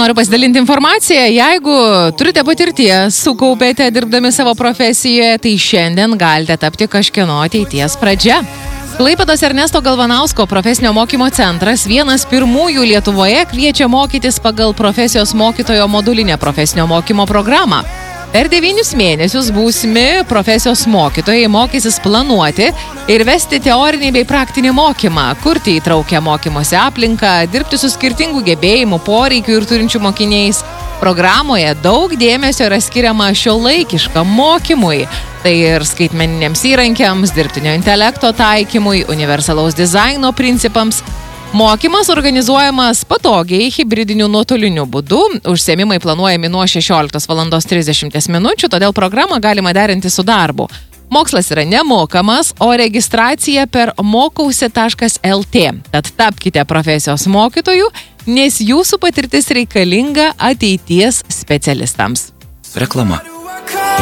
noriu pasidalinti informaciją. Jeigu turite patirties, sukaupėte dirbdami savo profesijoje, tai šiandien galite tapti kažkieno ateities pradžia. Klaipėdos Ernesto Galvanausko profesinio mokymo centras, vienas pirmųjų Lietuvoje, kviečia mokytis pagal profesijos mokytojo modulinę profesinio mokymo programą. Per 9 mėnesius būsimi profesijos mokytojai mokysis planuoti ir vesti teorinį bei praktinį mokymą, kurti įtraukę mokymosi aplinką, dirbti su skirtingų gebėjimų, poreikių ir turinčių mokiniais. Programoje daug dėmesio yra skiriama šiuolaikiškam mokymui. Tai ir skaitmeniniams įrankiams, dirbtinio intelekto taikymui, universalaus dizaino principams. Mokymas organizuojamas patogiai, hibridiniu nuotoliniu būdu. Užsiėmimai planuojami nuo 16:30 minučių, todėl programą galima derinti su darbu. Mokslas yra nemokamas, o registracija per mokausi.lt. Tad tapkite profesijos mokytojų, nes jūsų patirtis reikalinga ateities specialistams. Reklama.